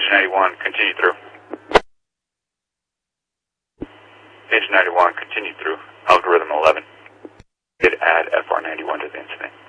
Page 91, continue through. Page 91, continue through. Algorithm 11. Did add FR91 to the incident.